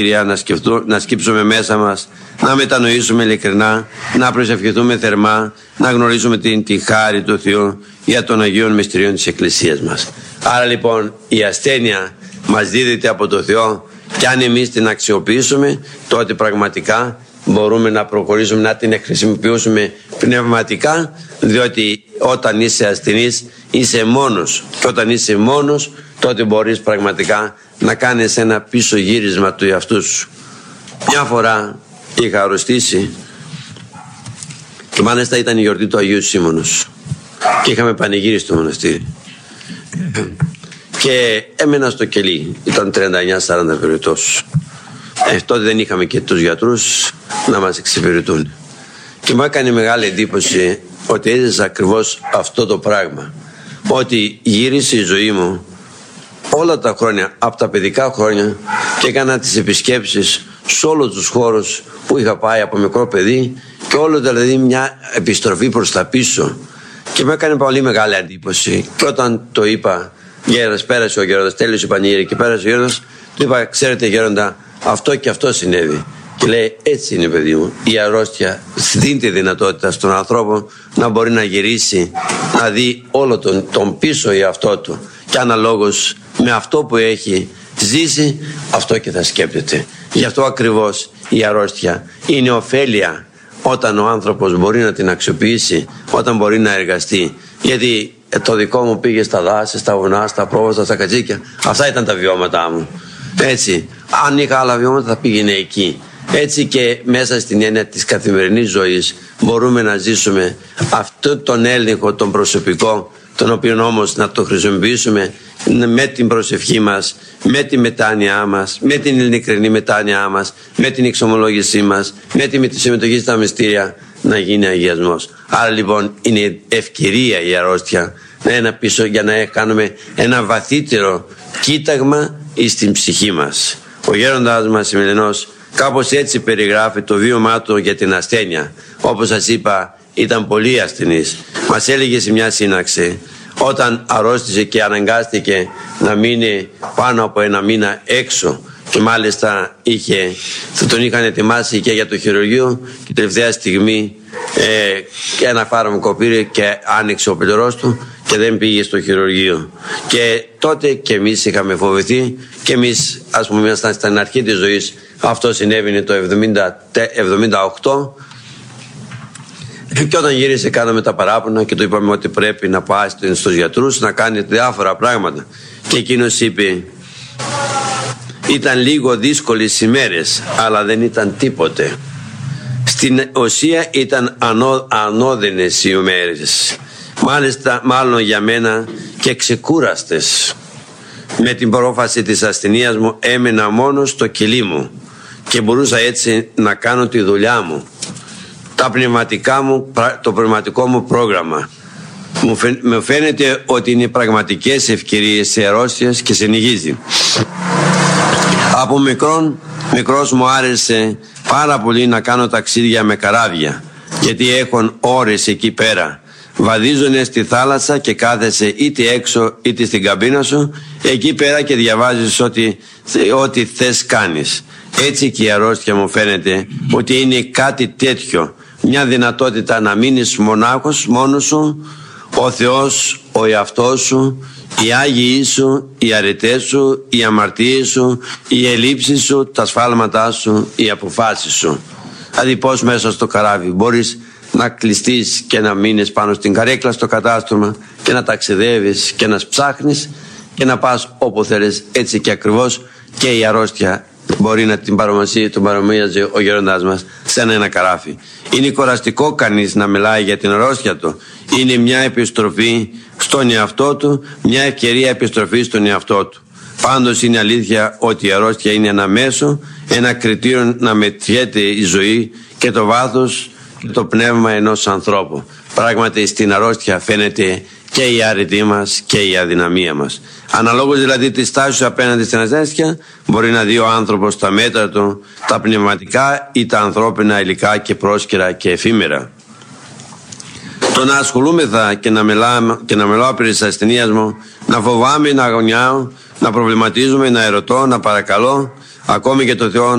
να σκύψουμε μέσα μας, να μετανοήσουμε ειλικρινά, να προσευχηθούμε θερμά, να γνωρίζουμε τη χάρη του Θεού για των Αγίων Μυστηρίων της Εκκλησίας μας. Άρα λοιπόν η ασθένεια μας δίδεται από το Θεό και αν εμείς την αξιοποιήσουμε, τότε πραγματικά μπορούμε να προχωρήσουμε, να την χρησιμοποιήσουμε πνευματικά, διότι όταν είσαι ασθενής είσαι μόνος και όταν είσαι μόνος τότε μπορείς πραγματικά να κάνεις ένα πίσω γύρισμα του εαυτού σου. Μια φορά είχα αρρωστήσει και μάλιστα ήταν η γιορτή του Αγίου Σίμωνος και είχαμε πανηγύρι στο μοναστήρι και έμενα στο κελί, ήταν 39-40 περιπτώσεις. Τότε δεν είχαμε και τους γιατρούς να μας εξυπηρετούν και μου έκανε μεγάλη εντύπωση ότι έζησα ακριβώς αυτό το πράγμα, ότι γύρισε η ζωή μου όλα τα χρόνια, από τα παιδικά χρόνια, και έκανα τις επισκέψεις σε όλους τους χώρους που είχα πάει από μικρό παιδί και όλο δηλαδή μια επιστροφή προς τα πίσω και μου έκανε πολύ μεγάλη εντύπωση. Και όταν το είπα, πέρασε ο γέροντας, τέλειωσε η πανηγύρια και πέρασε ο γέροντας, του είπα, ξέρετε γέροντα, αυτό και αυτό συνέβη. Και λέει, έτσι είναι παιδί μου, η αρρώστια δίνει τη δυνατότητα στον άνθρωπο να μπορεί να γυρίσει, να δει όλο τον πίσω εαυτό του και αναλόγως με αυτό που έχει ζήσει, αυτό και θα σκέπτεται. Γι' αυτό ακριβώς η αρρώστια είναι ωφέλεια όταν ο άνθρωπος μπορεί να την αξιοποιήσει, όταν μπορεί να εργαστεί. Γιατί το δικό μου πήγε στα δάση, στα βουνά, στα πρόβατα, στα κατσίκια. Αυτά ήταν τα βιώματά μου. Έτσι, αν είχα άλλα βιώματα θα πήγαινε εκεί. Έτσι και μέσα στην έννοια της καθημερινής ζωής μπορούμε να ζήσουμε αυτό τον έλεγχο, τον προσωπικό, τον οποίο όμως να το χρησιμοποιήσουμε με την προσευχή μας, με τη μετάνοιά μας, με την ειλικρινή μετάνοιά μας, με την εξομολόγησή μας, με τη συμμετοχή στα μυστήρια, να γίνει αγιασμός. Άρα λοιπόν είναι ευκαιρία η αρρώστια να είναι πίσω για να κάνουμε ένα βαθύτερο κοίταγμα στην ψυχή μας. Ο γέροντας μας σημερινός κάπως έτσι περιγράφει το βίωμά του για την ασθένεια. Όπως σας είπα, ήταν πολύ ασθενής. Μας έλεγε σε μια σύναξη, όταν αρρώστησε και αναγκάστηκε να μείνει πάνω από ένα μήνα έξω και μάλιστα τον είχαν ετοιμάσει και για το χειρουργείο και τελευταία στιγμή ένα φάρμακο πήρε και άνοιξε ο πελωρός του και δεν πήγε στο χειρουργείο. Και τότε και εμείς είχαμε φοβηθεί και εμείς, ας πούμε, ήμασταν στην αρχή της ζωής. Αυτό συνέβαινε το 78 και όταν γύρισε κάναμε τα παράπονα και του είπαμε ότι πρέπει να πάει στους γιατρούς να κάνει διάφορα πράγματα και εκείνος είπε, ήταν λίγο δύσκολες ημέρες αλλά δεν ήταν τίποτε. Στην ουσία ήταν ανώδυνες οι ημέρες, μάλιστα μάλλον για μένα και ξεκούραστες. Με την πρόφαση της ασθενείας μου έμενα μόνο στο κελί μου και μπορούσα έτσι να κάνω τη δουλειά μου, το πνευματικό μου πρόγραμμα. Μου φαίνεται ότι είναι πραγματικές ευκαιρίες σε αρρώστιες και συνεχίζει. Από μικρός μου άρεσε πάρα πολύ να κάνω ταξίδια με καράβια, γιατί έχουν ώρες εκεί πέρα. Βαδίζουνε στη θάλασσα και κάθεσαι είτε έξω είτε στην καμπίνα σου εκεί πέρα και διαβάζεις ό,τι θες κάνεις. Έτσι και η αρρώστια μου φαίνεται ότι είναι κάτι τέτοιο, μια δυνατότητα να μείνεις μονάχος, μόνος σου, ο Θεός, ο εαυτός σου, οι Άγιοι σου, οι αρετές σου, οι αμαρτίες σου, οι ελλείψεις σου, τα σφάλματά σου, οι αποφάσεις σου. Δηλαδή πώς μέσα στο καράβι μπορείς να κλειστείς και να μείνεις πάνω στην καρέκλα στο κατάστρωμα και να ταξιδεύεις και να ψάχνεις και να πας όπου θέλεις. Έτσι και ακριβώς και η αρρώστια μπορεί να την παρομοίαζε ο γέροντας μας σαν ένα καράφι. Είναι κοραστικό κανείς να μιλάει για την αρρώστια του. Είναι μια επιστροφή στον εαυτό του, μια ευκαιρία επιστροφή στον εαυτό του. Πάντως είναι αλήθεια ότι η αρρώστια είναι ένα μέσο, ένα κριτήριο να μετριέται η ζωή και το βάθος και το πνεύμα ενός ανθρώπου. Πράγματι στην αρρώστια φαίνεται και η αρετή μας και η αδυναμία μας. Αναλόγως δηλαδή τη στάση σου απέναντι στην ασθένεια, μπορεί να δει ο άνθρωπος τα μέτρα του, τα πνευματικά ή τα ανθρώπινα υλικά και πρόσκαιρα και εφήμερα. Το να ασχολούμεθα και να μιλάω περί της ασθενείας μου, να φοβάμαι, να αγωνιάω, να προβληματίζομαι, να ερωτώ, να παρακαλώ, ακόμη και το Θεό